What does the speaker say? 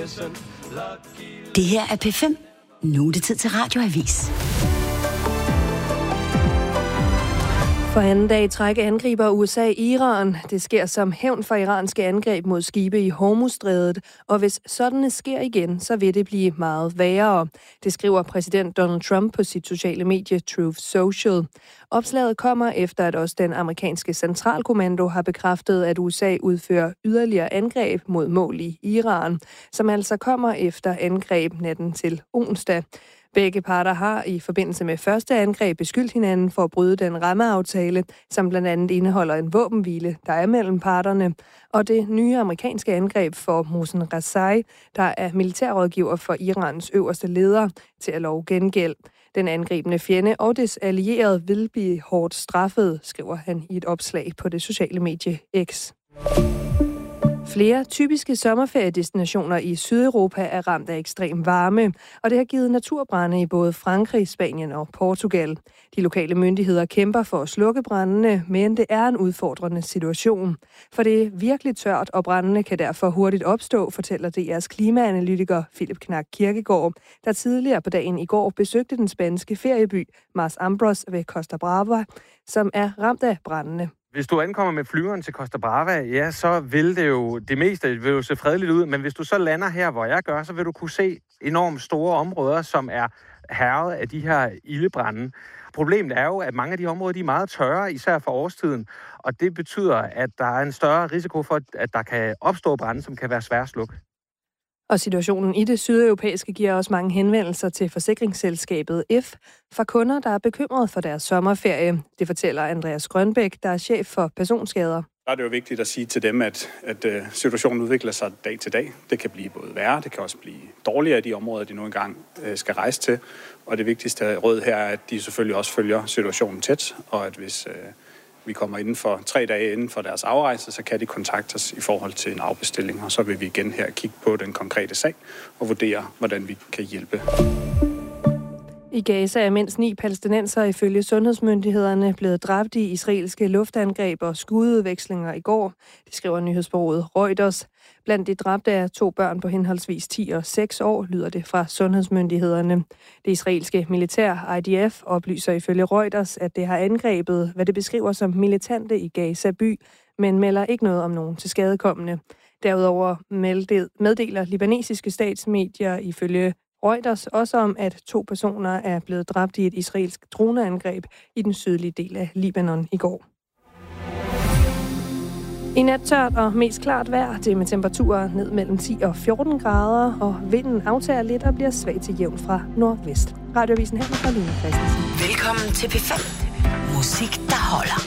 Det her er P5. Nu er det tid til Radioavis. For anden dag i træk angriber USA Iran. Det sker som hævn for iranske angreb mod skibe i Hormuzstrædet, og hvis sådanne sker igen, så vil det blive meget værre. Det skriver præsident Donald Trump på sit sociale medie Truth Social. Opslaget kommer efter, at også den amerikanske centralkommando har bekræftet, at USA udfører yderligere angreb mod mål i Iran, som altså kommer efter angreb natten til onsdag. Begge parter har i forbindelse med første angreb beskyldt hinanden for at bryde den rammeaftale, som blandt andet indeholder en våbenhvile, der er mellem parterne, og det nye amerikanske angreb for Mohsen Rezaei, der er militærrådgiver for Irans øverste leder, til at love gengæld. Den angribende fjende og dets allierede vil blive hårdt straffet, skriver han i et opslag på det sociale medie X. Flere typiske sommerferiedestinationer i Sydeuropa er ramt af ekstrem varme, og det har givet naturbrande i både Frankrig, Spanien og Portugal. De lokale myndigheder kæmper for at slukke brændene, men det er en udfordrende situation. For det er virkelig tørt, og brændene kan derfor hurtigt opstå, fortæller DR's klimaanalytiker Philip Knack Kirkegaard, der tidligere på dagen i går besøgte den spanske ferieby Mas Ambros ved Costa Brava, som er ramt af brændene. Hvis du ankommer med flyveren til Costa Brava, ja, så vil det meste vil jo se fredeligt ud. Men hvis du så lander her, hvor jeg gør, så vil du kunne se enormt store områder, som er hærget af de her ildebrande. Problemet er jo, at mange af de områder de er meget tørre, især for årstiden. Og det betyder, at der er en større risiko for, at der kan opstå brande, som kan være svære at slukke. Og situationen i det sydeuropæiske giver også mange henvendelser til forsikringsselskabet F fra kunder, der er bekymrede for deres sommerferie. Det fortæller Andreas Grønbæk, der er chef for personskader. Der er det jo vigtigt at sige til dem, at situationen udvikler sig dag til dag. Det kan blive både værre, det kan også blive dårligere i de områder, de nu engang skal rejse til. Og det vigtigste råd her er, at de selvfølgelig også følger situationen tæt, og at hvis vi kommer inden for 3 dage inden for deres afrejse, så kan de kontakte os i forhold til en afbestilling, og så vil vi igen her kigge på den konkrete sag og vurdere, hvordan vi kan hjælpe. I Gaza er mindst 9 palæstinensere ifølge sundhedsmyndighederne blevet dræbt i israelske luftangreb og skududvekslinger i går. Det skriver nyhedsbureauet Reuters. Blandt de dræbte er 2 børn på henholdsvis 10 og 6 år, lyder det fra sundhedsmyndighederne. Det israelske militær IDF oplyser ifølge Reuters, at det har angrebet, hvad det beskriver som militante i Gaza by, men melder ikke noget om nogen tilskadekommende. Derudover meddeler libanesiske statsmedier ifølge Reuters også om, at 2 personer er blevet dræbt i et israelsk droneangreb i den sydlige del af Libanon i går. I nat tørt og mest klart vejr, det med temperaturer ned mellem 10 og 14 grader, og vinden aftager lidt og bliver svag til jævn fra nordvest. Radioavisen her fra Line Christensen. Velkommen til P5. Musik, der holder.